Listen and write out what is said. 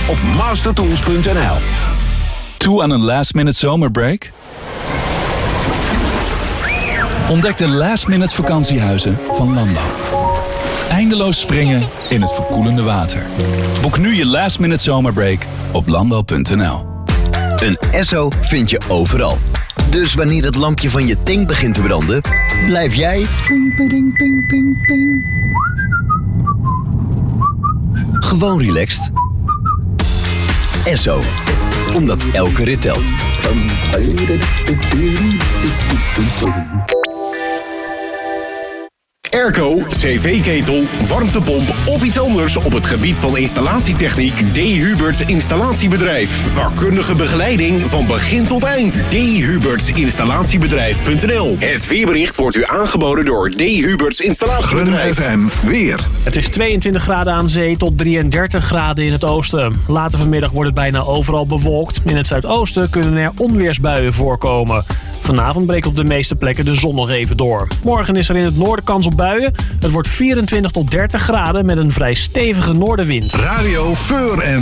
of mastertools.nl. Toe aan een last-minute zomerbreak? Ontdek de last-minute vakantiehuizen van Landal. Eindeloos springen in het verkoelende water. Boek nu je last-minute zomerbreak op landal.nl. Een Esso vind je overal. Dus wanneer het lampje van je tank begint te branden, blijf jij gewoon relaxed. Esso, omdat elke rit telt. Airco, cv-ketel, warmtepomp of iets anders op het gebied van installatietechniek. D. Huberts Installatiebedrijf. Vakkundige begeleiding van begin tot eind. D. Huberts Installatiebedrijf.nl. Het weerbericht wordt u aangeboden door D. Huberts Installatiebedrijf. FM weer. Het is 22 graden aan zee tot 33 graden in het oosten. Later vanmiddag wordt het bijna overal bewolkt. In het zuidoosten kunnen er onweersbuien voorkomen. Vanavond breekt op de meeste plekken de zon nog even door. Morgen is er in het noorden kans op buien. Het wordt 24 tot 30 graden met een vrij stevige noordenwind. Radio Feur en